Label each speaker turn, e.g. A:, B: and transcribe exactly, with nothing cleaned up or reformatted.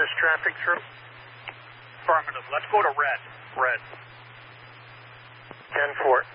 A: this traffic through?
B: Affirmative. Let's go to red. Red.
A: ten four.